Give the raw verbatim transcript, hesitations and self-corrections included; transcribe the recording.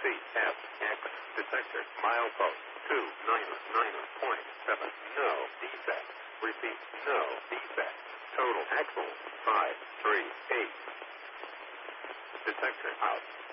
F, X, detector, milepost, two nine nine point seven, no defect. Repeat, no defect. Total axle, five three eight. Detector out.